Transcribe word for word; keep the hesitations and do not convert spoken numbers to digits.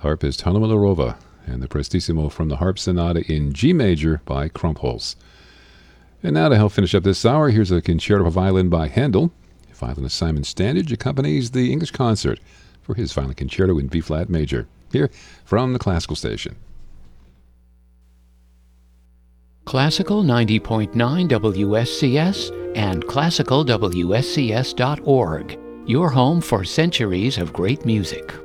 harpist Hanna Milorova, and the Prestissimo from the Harp Sonata in G major by Krumpholz. And now to help finish up this hour, here's a concerto for violin by Handel. Violinist Simon Standage accompanies the English Concert for his violin concerto in B-flat major, here from the Classical Station. Classical ninety point nine W S C S and classical W S C S dot org, your home for centuries of great music.